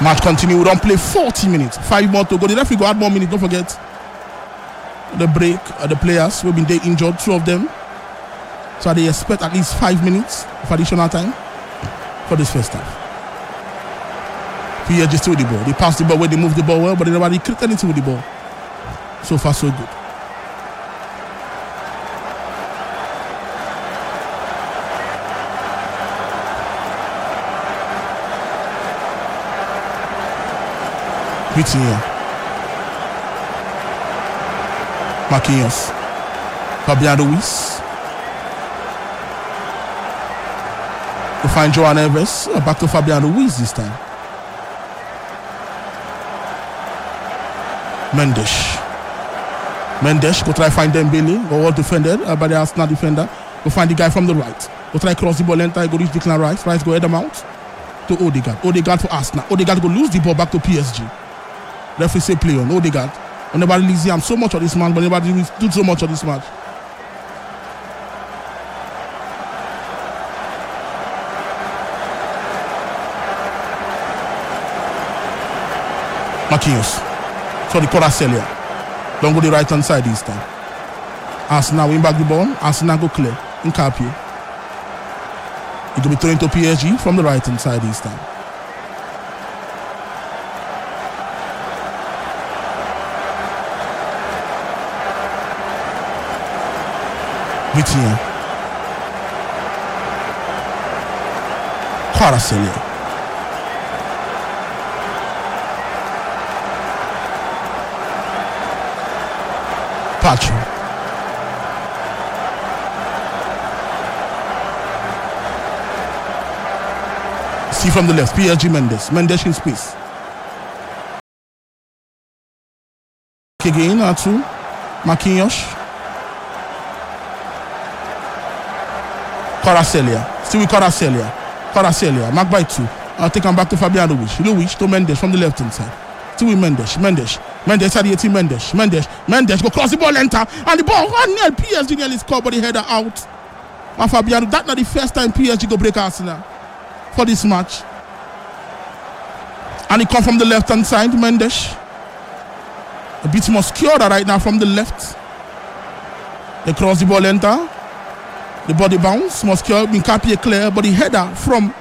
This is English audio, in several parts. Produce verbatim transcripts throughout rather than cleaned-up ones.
Match continue. We don't play forty minutes. Five more to go. The referee go add more minutes. Don't forget the break. Uh, the players will be they injured. Two of them. So they expect at least five minutes of additional time for this first half. P S G still with the ball. They pass the ball where they move the ball well, but they never create anything with the ball. So far, so good. Vitinha. Marquinhos. Fabian Ruiz. We find João Neves. Back to Fabian Ruiz this time. Mendes. Mendes go try find Dembele. Go well defended uh, by the Arsenal defender. Go find the guy from the right. Go try cross the ball enter. Go reach Declan Rice. Rice go head them out to Odegaard. Odegaard for Arsenal. Odegaard go lose the ball back to P S G. Referee say play on Odegaard. Nobody release him so much of this man, but nobody do so much of this match. Marquinhos. So the Kvaratskhelia. Don't go the right hand side this time. Arsenal win back the ball. Arsenal go clear. Nkapie. It will be thrown to P S G from the right hand side this time. Vitinha. Kvaratskhelia. Pacho. See from the left, P S G Mendes. Mendes in space. Again, Atu. Marquinhos. Kvaratskhelia. Still with Kvaratskhelia. Kvaratskhelia. Mark by two. I'll take him back to Fabian Ruiz. Ruiz to Mendes from the left hand side. Still with Mendes. Mendes. Mendes at the eighteen. Mendes. Mendes. Mendes go cross the ball, enter. And the ball one nil. P S G nearly scored, but the header out. And Fabian, that's not the first time P S G go break Arsenal for this match. And he come from the left hand side. Mendes. A bit more secured right now from the left. They cross the ball, enter. The body bounce, Moscow, Nkapie clear, but the header from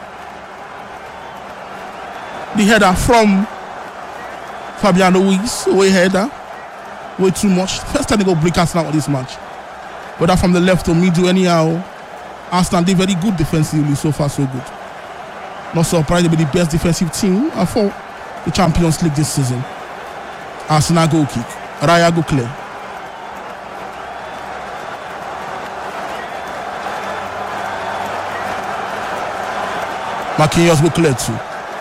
the header from Fabian Ruiz, way header, way too much. First time they go break Arsenal on this match. But that from the left to middle anyhow, Arsenal did very good defensively so far, so good. Not surprised to be the best defensive team for the Champions League this season. Arsenal goal kick, Raya go clear. Marquinhos go clear too.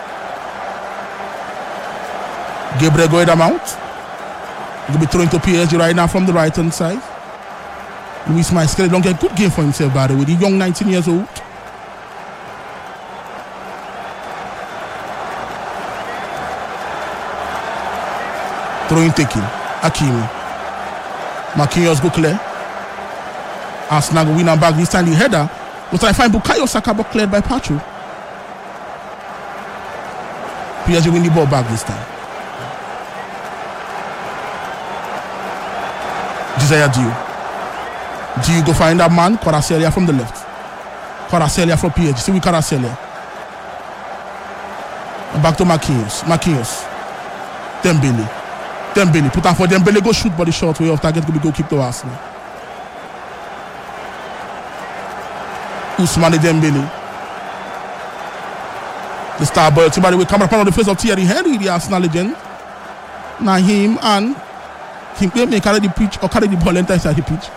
Gabriel go head them out. He will be thrown to P S G right now from the right hand side. Luis Maiskelly don't get a good game for himself by the way. The young nineteen years old. Throwing taking. Hakimi. Marquinhos go clear. Arsenal go win and back this time the header. But I find Bukayo Saka but cleared by Pacho. P S G win the ball back this time. Desire Diu. Diu go find that man, Kvaratskhelia from the left. Kvaratskhelia from P S G. See with Kvaratskhelia. Back to Marquinhos. Marquinhos. Dembele. Dembele. Put on for Dembele. Go shoot body short way off target. Go be go kick to Arsenal. Ousmane Dembele. The star boy, somebody will come up on the face of Thierry Henry, the Arsenal legend. Now him and King may carry the pitch or carry the ball inside the pitch.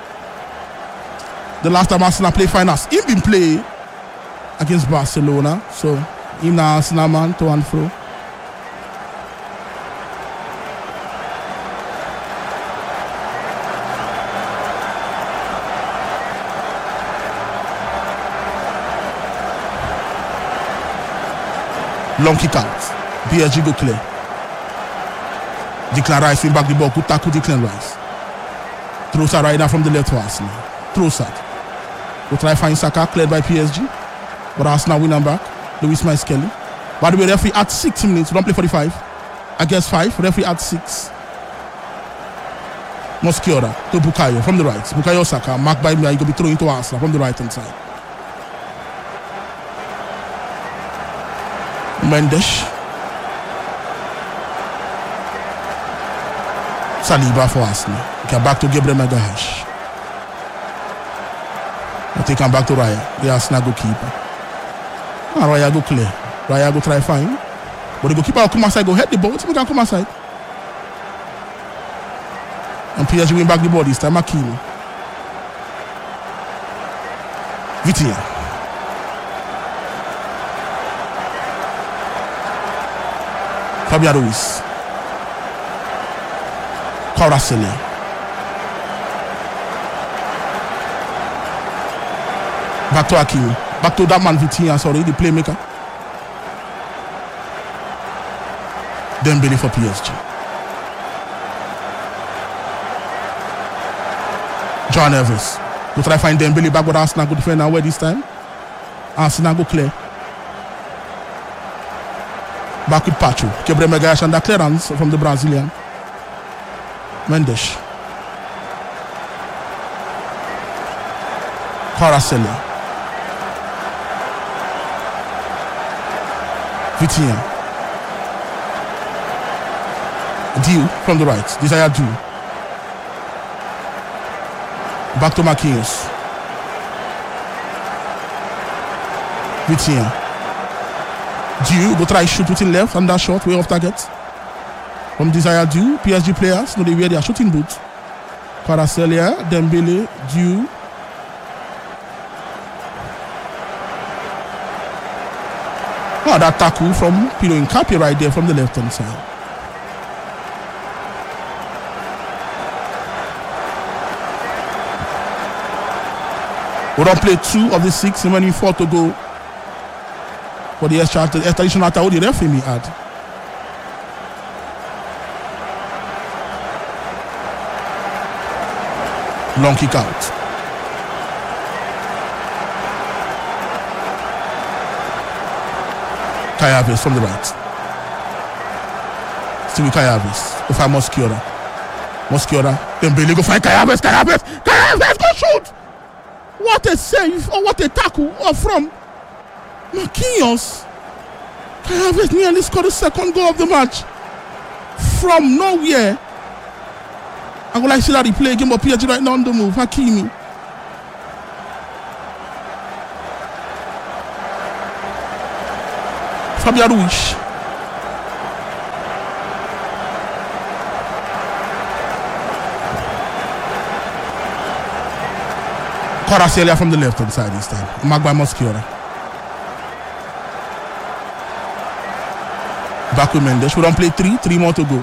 The last time Arsenal play finals, he been play against Barcelona. So him now Arsenal man to and fro. Long kick out. P S G go clear. Declan Rice win back the ball. Good tackle Declan Rice. Trossard right now from the left to Arsenal. Trossard. Go try find Saka cleared by P S G. But Arsenal win and back. Luis Maiskelly. By the way, referee at six minutes. We don't play forty-five. I guess five. Referee at six. Mosquera to Bukayo from the right. Bukayo Saka, marked by me. He will be thrown into Arsenal from the right hand side. Mendes. Saliba for Arsenal. Okay, back to Gabriel Magalhaes. I take him back to Raya, the Arsenal goalkeeper. And Raya go clear. Raya go try fine. But the goalkeeper will come aside, go head the ball. So we can come aside. And P S G win back the ball this time. Makini. Vitinha. Fabian Ruiz. Kvaratskhelia. Back to Hakimi. Back to that man Vitinha, sorry, the playmaker. Dembele for P S G. John Evans. Go try to find Dembele back with Arsenal. Go defend now where this time. Arsenal go clear. Back with Pacho. Gabriel Magalhaes and the clearance from the Brazilian. Mendes. Kvaratskhelia. Vitinha. Diu from the right. Desire Diu. Back to Marquinhos. Vitinha. Diu go try shoot with him left and that shot way off target. From Desire Diu, P S G players know they wear their shooting boots. Kvaratskhelia, Dembele, Diu. Oh, that tackle from Pino Incapié right there from the left hand side. We don't play two of the six remaining four to go for the extra additional time. The referee me add. Long kick out. Kai Havertz from the right. Still with Kai Havertz. Go find Mosquera. Mosquera. Dembele go find Kai Havertz. Kai Havertz. Kai Havertz go shoot. What a save or what a tackle or from Marquinhos. Kai Havertz nearly scored the second goal of the match from nowhere. I would like to see that he play again, but P S G right now on the move. Hakimi. Fabian Ruiz. Kvaratskhelia from the left hand side this time. Marked by Mosquera. Back with Mendes. We don't play three. Three more to go.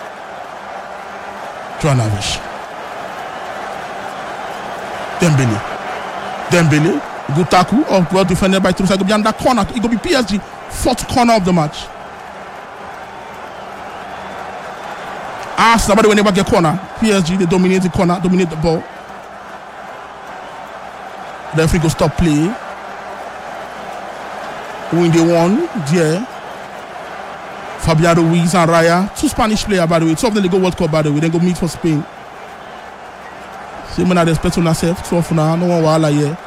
João Neves. Dembele. Dembele. Good tackle. Oh, well defended by Trossard. It will be under corner. It will be P S G. Fourth corner of the match. Arsenal, by the way, never get corner. P S G, they dominate the corner, dominate the ball. The referee go stop play. Win the one, yeah. Fabian Ruiz and Raya, two Spanish players, by the way. Two of them they go World Cup, by the way. They go meet for Spain. So, I respect on yourself. Two of them, no one wala here.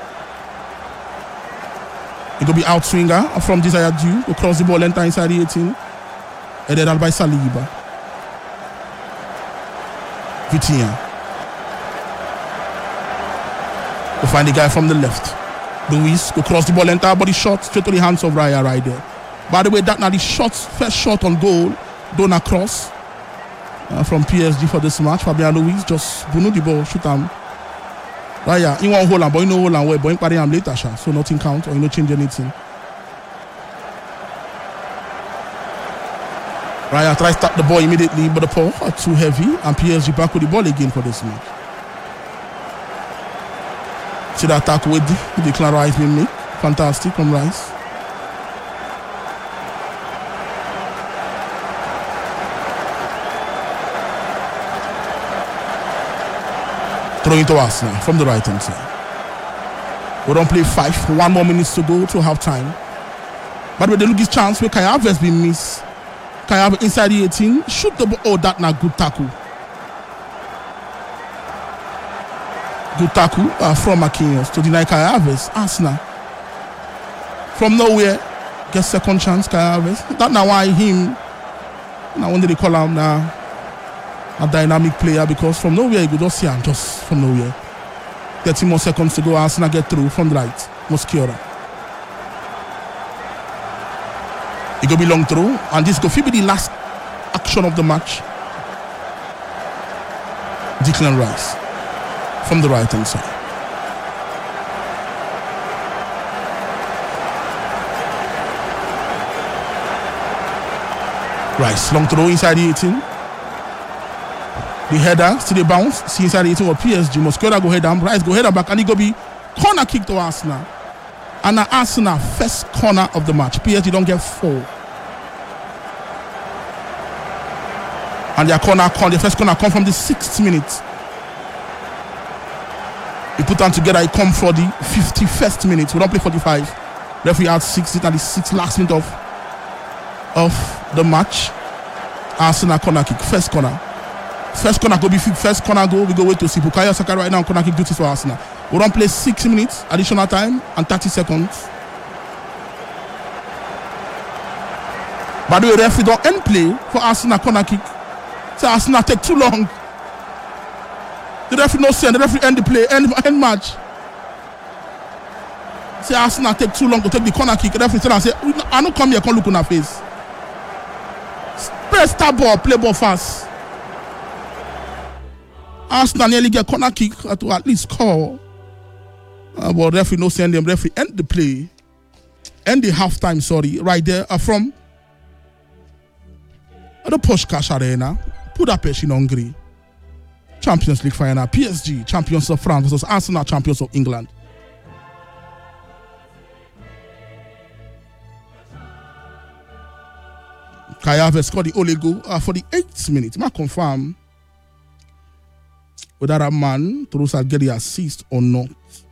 It will be out swinger from Desire Diu. Go cross the ball, enter inside the eighteen. Headed out by Saliba. Vitinha. Go find the guy from the left. Luis go cross the ball, enter body shot straight to the hands of Raya right there. By the way, that now the shot, first shot on goal, done across uh, from P S G for this match. Fabian Ruiz just bunu the ball, shoot him. Raya, he won't hold on, but he no hold on well, but he parry him later, so nothing count or he no change anything. Raya tries to tap the ball immediately, but the ball are too heavy, and P S G back with the ball again for this match. See the attack with the Declan Rice will make. Fantastic from Rice. Throw into Arsenal from the right hand side. We don't play five. One more minutes to go to half time. By the way, they look his chance where Kai Havertz been missed. Kai Havertz inside the eighteen. Shoot the ball. Oh, that not good tackle. Good tackle uh, from Marquinhos to deny Kai Havertz. Arsenal. From nowhere, gets second chance, Kai Havertz. That's not why him, now when they call him now, a dynamic player, because from nowhere you could just see him, just from nowhere. thirty more seconds to go, Arsenal get through from the right. Mosquera. It could be long through, and this could be the last action of the match. Declan Rice from the right hand side. Rice, long throw inside the eighteen. The header, still the bounce, see inside the eighteen or P S G. Mosquera go header, Rice go header back, and it go be corner kick to Arsenal. And now Arsenal first corner of the match. P S G don't get four. And their corner, the first corner come from the sixth minute. We put them together, it come for the fifty-first minute. We don't play forty-five. Referee had sixty at the sixth last minute of, of the match. Arsenal corner kick, first corner. First corner go be first corner go. We go wait to see Bukayo Saka right now. Corner kick duties for Arsenal. We don't play six minutes additional time and thirty seconds. By the way, referee don't end play for Arsenal corner kick. So Arsenal take too long. The referee no send. The referee end the play, end, end match. Say Arsenal take too long to take the corner kick. The referee say, I don't come here, come look on her face. Press that ball, play ball fast. Arsenal nearly get corner kick to at least score. Uh, but referee no send them. Referee end the play. End the halftime, sorry. Right there uh, from uh, the Puskás Arena. Budapest in Hungary. Champions League final. P S G, champions of France versus Arsenal, champions of England. Kai Havertz scored the only goal uh, for the eighth minute. I confirm whether that man Trossard get the assist or not.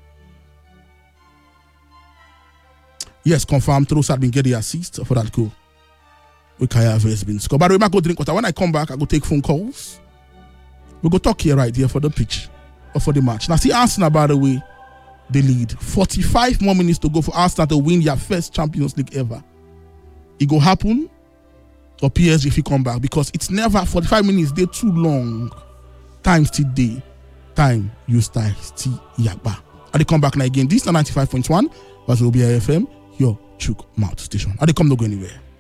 Yes, confirm Trossard been get the assist for that goal. With Kai Havertz been scored. By the way, I go drink water. When I come back, I go take phone calls. We go talk here right here for the pitch or for the match. Now see Arsenal, by the way, they lead. forty-five more minutes to go for Arsenal to win their first Champions League ever. It go happen or P S G if you come back, because it's never forty-five minutes, they're too long. Time still day. Time you style still yagba. I they come back now again. This is ninety-five point one was Obi F M, your Chook Mouth station. I they come not go anywhere.